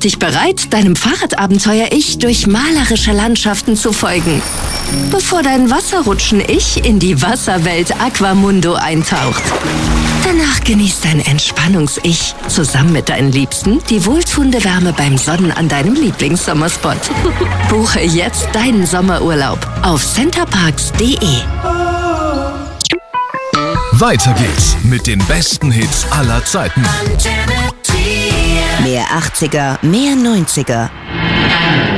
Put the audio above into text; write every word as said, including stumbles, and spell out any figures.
dich bereit, deinem Fahrradabenteuer-Ich durch malerische Landschaften zu folgen, bevor dein Wasserrutschen-Ich in die Wasserwelt Aquamundo eintaucht. Danach genießt dein Entspannungs-Ich zusammen mit deinen Liebsten die wohltuende Wärme beim Sonnen an deinem Lieblingssommerspot. Buche jetzt deinen Sommerurlaub auf centerparks punkt de. Weiter geht's mit den besten Hits aller Zeiten. Mehr achtziger, mehr neunziger.